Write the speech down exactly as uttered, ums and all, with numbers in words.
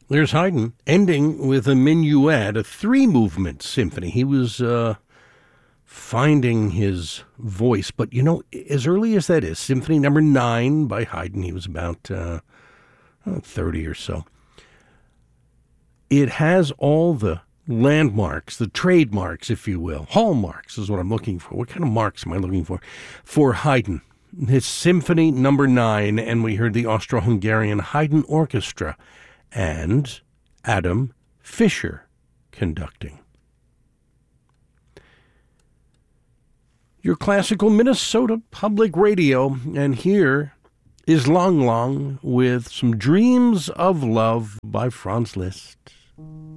There's Haydn, ending with a minuet, a three-movement symphony. He was uh, finding his voice. But, you know, as early as that is, Symphony Number nine by Haydn, he was about uh, thirty or so. It has all the landmarks, the trademarks, if you will. Hallmarks is what I'm looking for. What kind of marks am I looking for? For Haydn, his Symphony Number nine, and we heard the Austro-Hungarian Haydn Orchestra and Adam Fischer conducting. Your classical Minnesota Public Radio, and here is Lang Lang with some Dreams of Love by Franz Liszt.